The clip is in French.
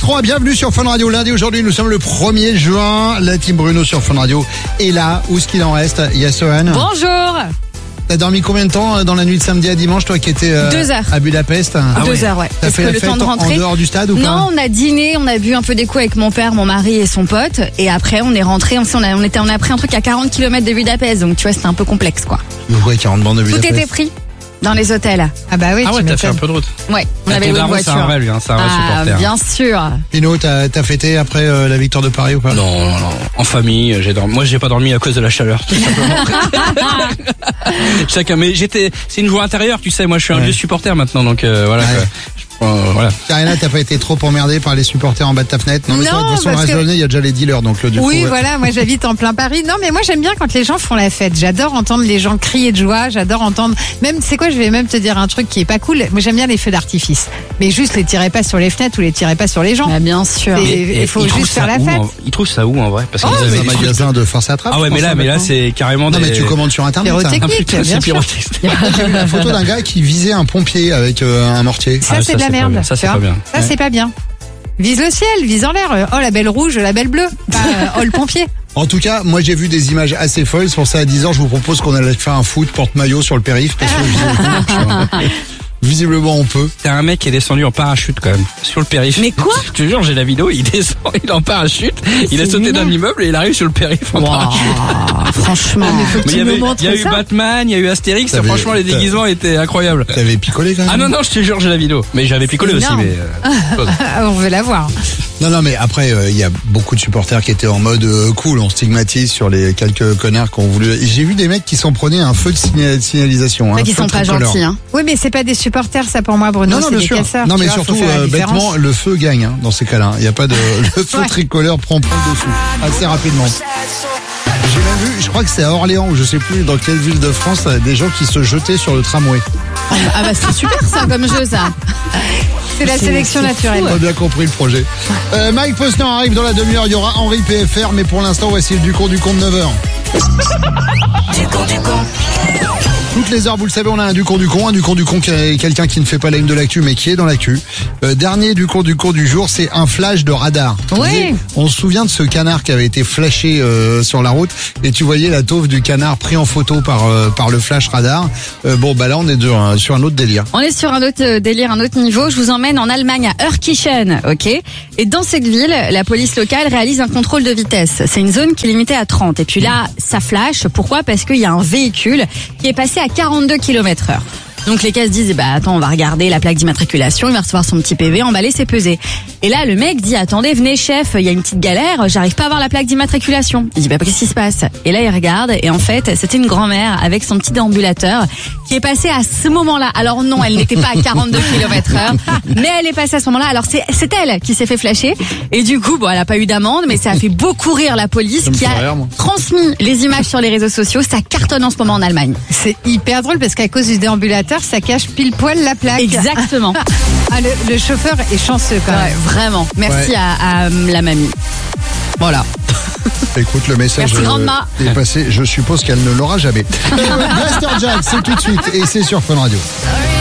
8h03, bienvenue sur Fun Radio. Lundi, aujourd'hui, nous sommes le 1er juin. La team Bruno sur Fun Radio est là. Où est-ce qu'il en reste? Yasohan. Bonjour. T'as dormi combien de temps dans la nuit de samedi à dimanche, toi qui étais 2 heures. à Budapest? 2 heures, ouais. T'as fait la fête en dehors du stade ou pas? Non, on a dîné, on a bu un peu des coups avec mon père, mon mari et son pote. Et après, on est rentré. On a pris un truc à 40 km de Budapest. Donc, tu vois, c'était un peu complexe, quoi. Ouais, 40 bandes de Budapest. Tout était pris dans les hôtels. Ah bah oui, t'as fait un peu de route. Ouais, on avait une voiture. C'est un vrai, lui, c'est un vrai supporter. Bien sûr. Pino, t'as fêté après la victoire de Paris ou pas? Non. En famille, j'ai dormi. Moi, j'ai pas dormi à cause de la chaleur, tout simplement. Chacun, mais c'est une joie intérieure, tu sais. Moi, je suis un vieux supporter maintenant, donc voilà. Ouais. Voilà. Karina, t'as pas été trop emmerdée par les supporters en bas de ta fenêtre? Non, mais toi, de toute façon, raisonnée, il y a déjà les dealers, donc du coup. Oui, voilà, moi j'habite en plein Paris. Non, mais moi j'aime bien quand les gens font la fête. J'adore entendre les gens crier de joie. J'adore entendre. Même, c'est quoi, je vais même te dire un truc qui est pas cool. Moi j'aime bien les feux d'artifice. Mais juste les tirez pas sur les fenêtres ou les tirez pas sur les gens. Bah, bien sûr. Il faut juste faire la fête. Ils trouvent ça où en vrai? Parce qu'ils avaient un magasin de force à attrape. Ah ouais, mais là, c'est carrément non, mais tu commandes sur internet. Pyrotechnique, bien sûr. J'ai vu la photo d'un gars qui visait un pompier avec un mortier. Ça, c'est de la merde. Ça, c'est pas bien. Ça, c'est pas bien. Vise le ciel, vise en l'air. Oh, la belle rouge, la belle bleue. Oh, le pompier. En tout cas, moi j'ai vu des images assez folles. C'est pour ça à 10h, je vous propose qu'on allait faire un foot porte-maillot sur le périph'. Parce que visiblement on peut. T'as un mec qui est descendu en parachute quand même sur le périph'. Mais quoi? Je te jure, j'ai la vidéo, il descend, il est en parachute, il a sauté d'un immeuble et il arrive sur le périph' en parachute. Franchement. Mais il y a eu Batman, il y a eu Astérix, franchement les déguisements étaient incroyables. T'avais picolé quand même? Ah non, je te jure, j'ai la vidéo. Mais j'avais picolé aussi, mais... On veut la voir. Non, mais après, il y a beaucoup de supporters qui étaient en mode cool, on stigmatise sur les quelques connards qui ont voulu... J'ai vu des mecs qui s'en prenaient un feu de signalisation. Mais qui sont pas gentils, hein. Oui, mais c'est pas des supporters, ça pour moi, Bruno, c'est des casseurs. Non, mais surtout, bêtement, le feu gagne dans ces cas-là. Il n'y a pas de... Le feu tricolore prend le dessus assez rapidement. J'ai même vu, je crois que c'est à Orléans, ou je sais plus dans quelle ville de France, des gens qui se jetaient sur le tramway. Ah bah c'est super ça comme jeu ça. C'est la sélection naturelle. On a bien compris le projet. Mike Posner arrive dans la demi-heure, il y aura Henri PFR, mais pour l'instant voici le Ducon de 9h. Toutes les heures, vous le savez, on a un Ducon qui est quelqu'un qui ne fait pas la une de l'actu, mais qui est dans l'actu. Dernier Ducon du jour, c'est un flash de radar. Oui. On se souvient de ce canard qui avait été flashé sur la route, et tu voyais la taupe du canard pris en photo par le flash radar. Là, on est sur un autre délire. On est sur un autre délire, un autre niveau. Je vous emmène en Allemagne à Eurkirchen, ok? Et dans cette ville, la police locale réalise un contrôle de vitesse. C'est une zone qui est limitée à 30. Et puis là, ça flash. Pourquoi? Parce qu'il y a un véhicule qui est passé à 42 km/h. Donc les caisses disent, attends, on va regarder la plaque d'immatriculation, il va recevoir son petit PV, emballer, c'est pesé. Et là, le mec dit, attendez, venez chef, il y a une petite galère, j'arrive pas à avoir la plaque d'immatriculation. Il dit, qu'est-ce qui se passe? Et là, il regarde, et en fait, c'était une grand-mère avec son petit déambulateur qui est passée à ce moment-là. Alors non, elle n'était pas à 42 km/h, mais elle est passée à ce moment-là. Alors c'est elle qui s'est fait flasher. Et du coup, elle a pas eu d'amende, mais ça a fait beaucoup rire la police qui a transmis les images sur les réseaux sociaux. Ça cartonne en ce moment en Allemagne. C'est hyper drôle parce qu'à cause du déambulateur, ça cache pile poil la plaque. Exactement. Le chauffeur est chanceux quand même. Ouais, vraiment. Merci à la mamie. Voilà. Écoute, le message est passé. Je suppose qu'elle ne l'aura jamais. Master Jack, c'est tout de suite et c'est sur Fun Radio.